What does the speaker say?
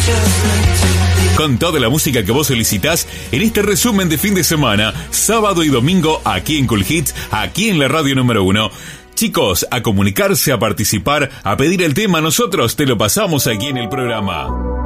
Con toda la música que vos solicitás en este resumen de fin de semana, sábado y domingo, aquí en Cool Hits, aquí en la radio número 1. Chicos, a comunicarse, a participar, a pedir el tema, nosotros te lo pasamos aquí en el programa.